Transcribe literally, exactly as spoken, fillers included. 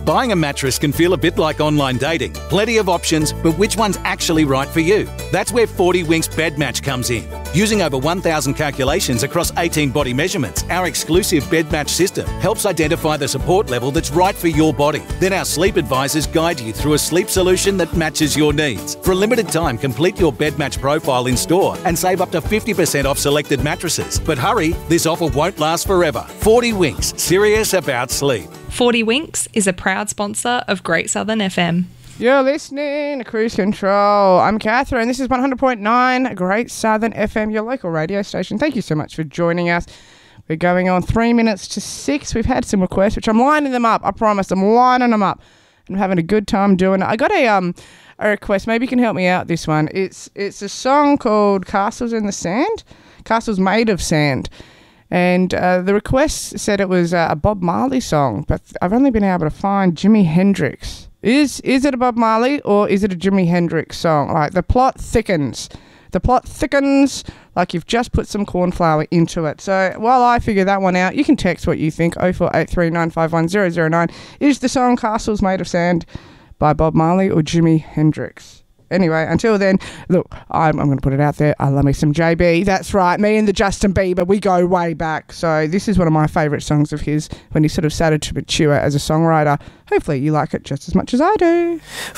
Buying a mattress can feel a bit like online dating. Plenty of options, but which one's actually right for you? That's where forty Winks Bed Match comes in. Using over one thousand calculations across eighteen body measurements, our exclusive Bed Match system helps identify the support level that's right for your body. Then our sleep advisors guide you through a sleep solution that matches your needs. For a limited time, complete your Bed Match profile in store and save up to fifty percent off selected mattresses. But hurry, this offer won't last forever. forty Winks, serious about sleep. forty Winks is a proud sponsor of Great Southern F M. You're listening to Cruise Control. I'm Catherine. This is one hundred point nine Great Southern F M, your local radio station. Thank you so much for joining us. We're going on three minutes to six. We've had some requests, which I'm lining them up. I promise. I'm lining them up. I'm having a good time doing it. I got a um a request. Maybe you can help me out this one. It's it's a song called Castles in the Sand. Castles Made of Sand. And uh, the request said it was uh, a Bob Marley song, but I've only been able to find Jimi Hendrix. Is is it a Bob Marley or is it a Jimi Hendrix song? Like, the plot thickens. The plot thickens like you've just put some corn flour into it. So while I figure that one out, you can text what you think. oh four eight three nine five one zero zero nine. Is the song Castles Made of Sand by Bob Marley or Jimi Hendrix? Anyway, until then, look, I'm, I'm going to put it out there. I love me some J B. That's right. Me and the Justin Bieber, we go way back. So this is one of my favourite songs of his when he sort of started to mature as a songwriter. Hopefully you like it just as much as I do.